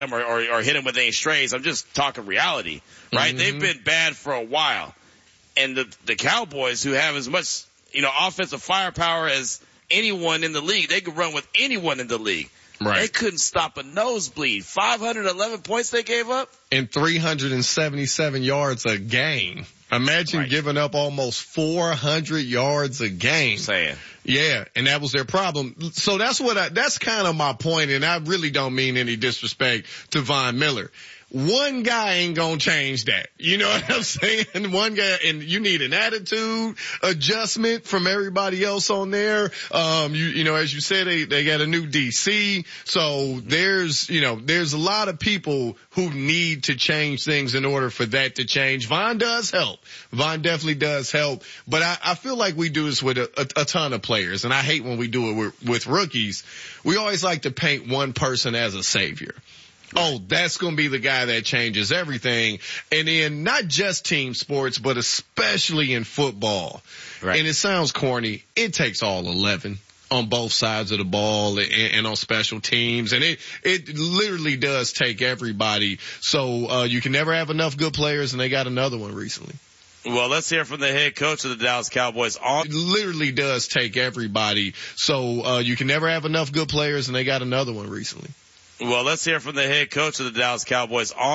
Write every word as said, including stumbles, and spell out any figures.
or, or, or hit him with any strays. I'm just talking reality, right? Mm-hmm. They've been bad for a while. And the, the Cowboys, who have as much, you know, offensive firepower as anyone in the league, they could run with anyone in the league. Right. They couldn't stop a nosebleed. five hundred eleven points they gave up? And three hundred seventy-seven yards a game. Imagine right. giving up almost four hundred yards a game. I'm saying. Yeah, and that was their problem. So that's what I, that's kind of my point, and I really don't mean any disrespect to Von Miller. One guy ain't gonna change that. You know what I'm saying? One guy, and you need an attitude adjustment from everybody else on there. Um, you, you know, as you said, they, they got a new D C. So there's, you know, there's a lot of people who need to change things in order for that to change. Von does help. Von definitely does help. But I, I feel like we do this with a, a, a ton of players, and I hate when we do it with, with rookies. We always like to paint one person as a savior. Oh, that's going to be the guy that changes everything. And in not just team sports, but especially in football. Right. And it sounds corny. It takes all eleven on both sides of the ball and, and on special teams. And it, it literally does take everybody. So, uh, you can never have enough good players, and they got another one recently. Well, let's hear from the head coach of the Dallas Cowboys. On- it literally does take everybody. So, uh, you can never have enough good players, and they got another one recently. Well, let's hear from the head coach of the Dallas Cowboys on